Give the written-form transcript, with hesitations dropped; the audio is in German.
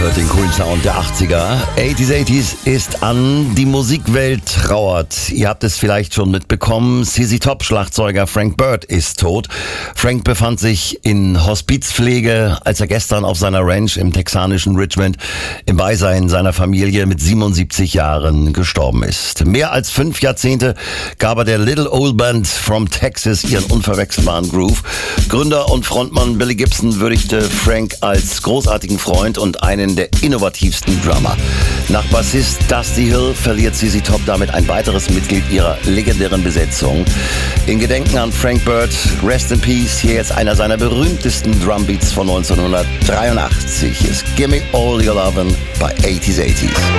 Hört den coolen Sound der 80er. 80s ist an, die Musikwelt trauert. Ihr habt es vielleicht schon mitbekommen, ZZ Top Schlagzeuger Frank Bird ist tot. Frank befand sich in Hospizpflege, als er gestern auf seiner Ranch im texanischen Richmond im Beisein seiner Familie mit 77 Jahren gestorben ist. Mehr als 5 Jahrzehnte gab er der Little Old Band from Texas ihren unverwechselbaren Groove. Gründer und Frontmann Billy Gibson würdigte Frank als großartigen Freund und einen der innovativsten Drummer. Nach Bassist Dusty Hill verliert ZZ Top damit ein weiteres Mitglied ihrer legendären Besetzung. In Gedenken an Frank Bird, Rest in Peace, hier jetzt einer seiner berühmtesten Drumbeats von 1983 ist Gimme All Your Lovin' bei 80s.